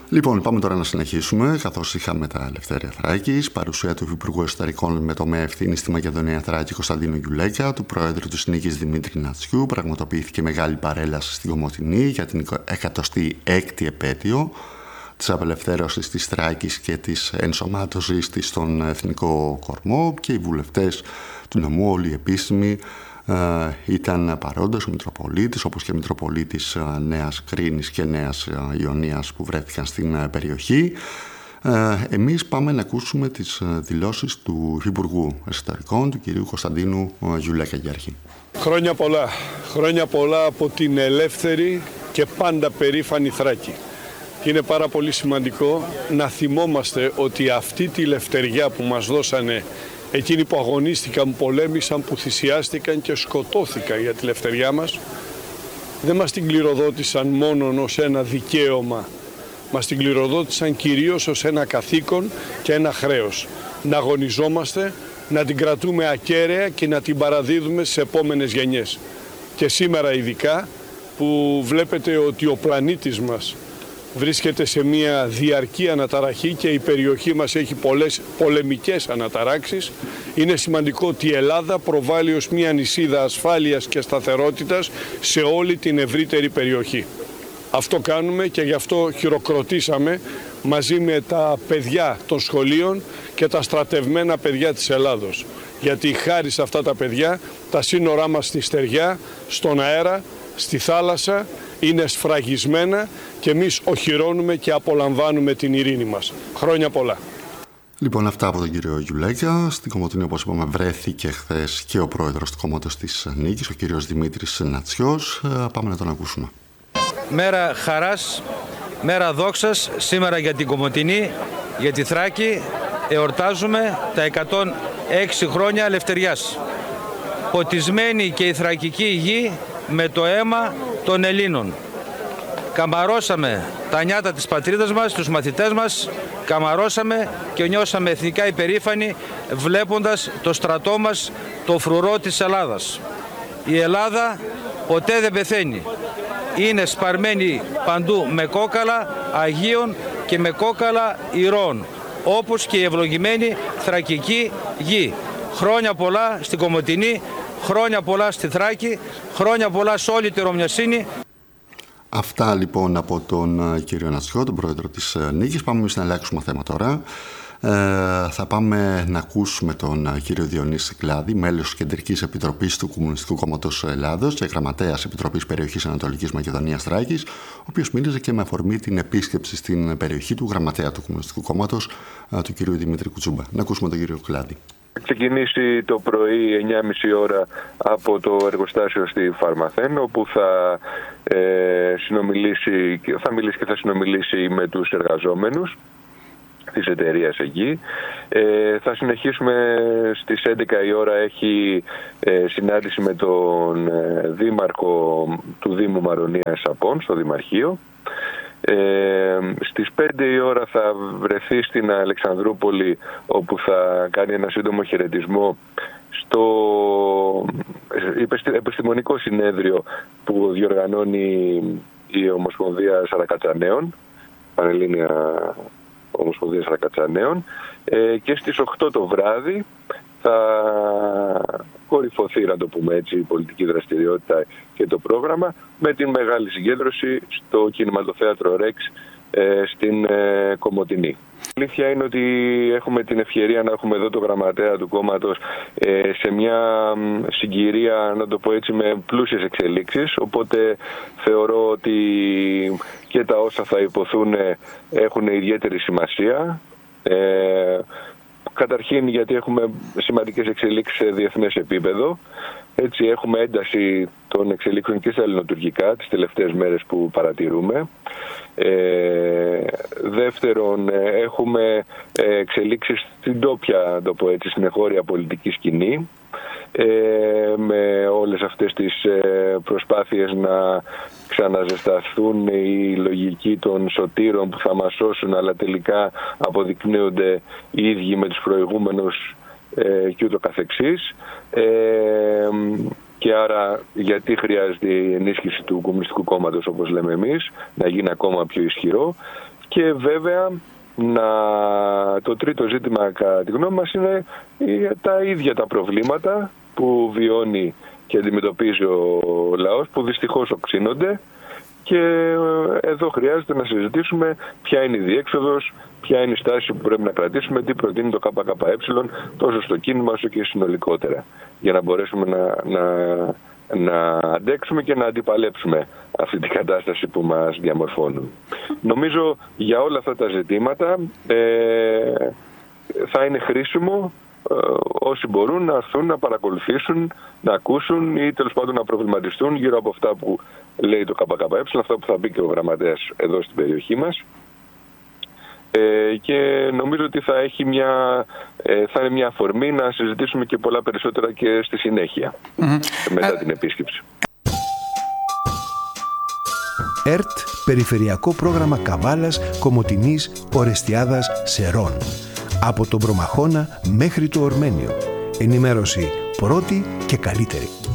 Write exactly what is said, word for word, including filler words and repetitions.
Λοιπόν, πάμε τώρα να συνεχίσουμε, καθώς είχαμε τα Ελευθέρια Θράκης, παρουσία του Υπουργού Εσωτερικών με τομέα ευθύνη στη Μακεδονία Θράκη Κωνσταντίνου Γιουλέκα, του Προέδρου της Νίκης Δημήτρη Νατσιού. Πραγματοποιήθηκε μεγάλη παρέλαση στην Κομοτηνή για την εκατοστή έκτη επέτειο της απελευθέρωσης της Θράκης και της ενσωμάτωσης της στον Εθνικό Κορμό, και οι βουλευτές του νομού, όλοι οι επίσημοι, ήταν παρόντες, ο Μητροπολίτης, όπως και ο Μητροπολίτης Νέας Κρίνης και Νέας Ιωνίας που βρέθηκαν στην περιοχή. Εμείς πάμε να ακούσουμε τις δηλώσεις του Υπουργού Εσωτερικών, του κυρίου Κωνσταντίνου Γιουλέκα για αρχή. Χρόνια πολλά. Χρόνια πολλά από την ελεύθερη και πάντα περήφανη Θράκη. Και είναι πάρα πολύ σημαντικό να θυμόμαστε ότι αυτή τη ελευθεριά που μας δώσανε εκείνοι που αγωνίστηκαν, που πολέμησαν, που θυσιάστηκαν και σκοτώθηκαν για τη ελευθεριά μας, δεν μας την κληροδότησαν μόνο ως ένα δικαίωμα, μας την κληροδότησαν κυρίως ως ένα καθήκον και ένα χρέος. Να αγωνιζόμαστε, να την κρατούμε ακέραια και να την παραδίδουμε στις επόμενες γενιές. Και σήμερα ειδικά που βλέπετε ότι ο πλανήτης μας βρίσκεται σε μια διαρκή αναταραχή και η περιοχή μας έχει πολλές πολεμικές αναταράξεις, είναι σημαντικό ότι η Ελλάδα προβάλλει ως μια νησίδα ασφάλειας και σταθερότητας σε όλη την ευρύτερη περιοχή. Αυτό κάνουμε και γι' αυτό χειροκροτήσαμε μαζί με τα παιδιά των σχολείων και τα στρατευμένα παιδιά της Ελλάδος. Γιατί χάρη σε αυτά τα παιδιά τα σύνορά μας στη στεριά, στον αέρα, στη θάλασσα είναι σφραγισμένα και εμείς οχυρώνουμε και απολαμβάνουμε την ειρήνη μας. Χρόνια πολλά. Λοιπόν, αυτά από τον κύριο Γιουλέκα. Στην Κομοτηνή, όπως είπαμε, βρέθηκε χθες και ο πρόεδρος του κόμματος της Νίκης, ο κύριος Δημήτρης Νατσιός. Πάμε να τον ακούσουμε. Μέρα χαράς, μέρα δόξας, σήμερα για την Κομοτηνή, για τη Θράκη, εορτάζουμε τα εκατόν έξι χρόνια ελευθεριάς. Ποτισμένη και η θρακική γη με το αίμα των Ελλήνων. Καμαρώσαμε τα νιάτα της πατρίδας μας, τους μαθητές μας, καμαρώσαμε και νιώσαμε εθνικά υπερήφανοι βλέποντας το στρατό μας, το φρουρό της Ελλάδας. Η Ελλάδα ποτέ δεν πεθαίνει. Είναι σπαρμένη παντού με κόκαλα Αγίων και με κόκαλα ηρώων, όπως και η ευλογημένη θρακική γη. Χρόνια πολλά στην Κομοτηνή, χρόνια πολλά στη Θράκη, χρόνια πολλά σε όλη τη Ρωμιοσύνη. Αυτά λοιπόν από τον κύριο Νατσιό, τον πρόεδρο της Νίκης. Πάμε εμείς να αλλάξουμε θέμα τώρα. Ε, θα πάμε να ακούσουμε τον κύριο Διονύση Κλάδη, μέλος της Κεντρικής Επιτροπής του Κομμουνιστικού Κόμματος Ελλάδος και γραμματέας Επιτροπής Περιοχής Ανατολικής Μακεδονίας Θράκης, ο οποίος μίλησε και με αφορμή την επίσκεψη στην περιοχή του γραμματέα του Κομμουνιστικού Κόμματος, του κύριου Δημήτρη Κουτσούμπα. Να ακούσουμε τον κύριο Κλάδη. Θα ξεκινήσει το πρωί εννιά και μισή ώρα από το εργοστάσιο στη Φαρμαθέν, όπου θα, ε, συνομιλήσει, θα μιλήσει και θα συνομιλήσει με τους εργαζόμενους της εταιρείας εκεί. Ε, θα συνεχίσουμε στις έντεκα η ώρα, έχει ε, συνάντηση με τον ε, δήμαρχο του Δήμου Μαρονίας Σαπών στο Δημαρχείο. Ε, στις πέντε η ώρα θα βρεθεί στην Αλεξανδρούπολη, όπου θα κάνει ένα σύντομο χαιρετισμό στο επιστημονικό συνέδριο που διοργανώνει η Ομοσπονδία Σαρακατσανέων, Πανελλήνια Ομοσπονδία Σαρακατσανέων, ε, και στις οκτώ το βράδυ θα κορυφωθεί, να το πούμε έτσι, η πολιτική δραστηριότητα και το πρόγραμμα με την μεγάλη συγκέντρωση στο κινηματοθέατρο Ρεξ ε, στην ε, Κομοτηνή. Η αλήθεια είναι ότι έχουμε την ευκαιρία να έχουμε εδώ το γραμματέα του κόμματος ε, σε μια συγκυρία, να το πω έτσι, με πλούσιες εξελίξεις, οπότε θεωρώ ότι και τα όσα θα υποθούν έχουν ιδιαίτερη σημασία. Ε, Καταρχήν γιατί έχουμε σημαντικές εξελίξεις σε διεθνές επίπεδο. Έτσι έχουμε ένταση των εξελίξεων και στα ελληνοτουρκικά τις τελευταίες μέρες που παρατηρούμε. Ε, δεύτερον, έχουμε εξελίξεις στην τόπια, το πω έτσι, στην εγχώρια πολιτική σκηνή, ε, με όλες αυτές τις προσπάθειες να ξαναζεσταθούν οι λογικοί των σωτήρων που θα μας σώσουν, αλλά τελικά αποδεικνύονται οι ίδιοι με τους προηγούμενους ε, και ούτω καθεξής. Ε, και άρα γιατί χρειάζεται η ενίσχυση του Κομμουνιστικού Κόμματος, όπως λέμε εμείς, να γίνει ακόμα πιο ισχυρό. Και βέβαια να... το τρίτο ζήτημα κατά τη γνώμη μας είναι τα ίδια τα προβλήματα που βιώνει και αντιμετωπίζει ο λαός, που δυστυχώς οξύνονται, και εδώ χρειάζεται να συζητήσουμε ποια είναι η διέξοδος, ποια είναι η στάση που πρέπει να κρατήσουμε, τι προτείνει το ΚΚΕ τόσο στο κίνημα όσο και συνολικότερα, για να μπορέσουμε να, να, να αντέξουμε και να αντιπαλέψουμε αυτή την κατάσταση που μας διαμορφώνουν. Νομίζω για όλα αυτά τα ζητήματα ε, θα είναι χρήσιμο ε, όσοι μπορούν να έρθουν να παρακολουθήσουν, να ακούσουν ή τέλος πάντων να προβληματιστούν γύρω από αυτά που λέει το ΚΚΕ, αυτά που θα μπει και ο γραμματέας εδώ στην περιοχή μας. Ε, και νομίζω ότι θα, έχει μια, ε, θα είναι μια αφορμή να συζητήσουμε και πολλά περισσότερα και στη συνέχεια, mm-hmm. μετά ε... την επίσκεψη. ΕΡΤ, Περιφερειακό Πρόγραμμα Καβάλας, Κομοτηνής, Ορεστιάδας, Σερών. Από τον Προμαχώνα μέχρι το Ορμένιο. Ενημέρωση πρώτη και καλύτερη.